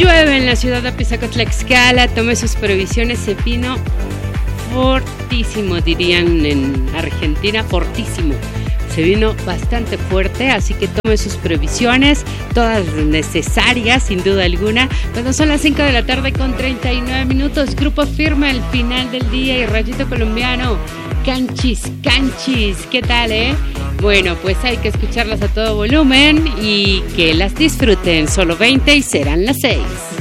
Llueve en la ciudad de Apizaco-Tlaxcala, tome sus previsiones, se vino fortísimo, dirían en Argentina, fortísimo. Se vino bastante fuerte, así que tome sus previsiones, todas necesarias, sin duda alguna. Cuando son las 5 de la tarde con 39 minutos, Grupo Firme, al final del día, y Rayito Colombiano, Canchis, ¿qué tal, Bueno, pues hay que escucharlas a todo volumen y que las disfruten. Solo 20 y serán las 6.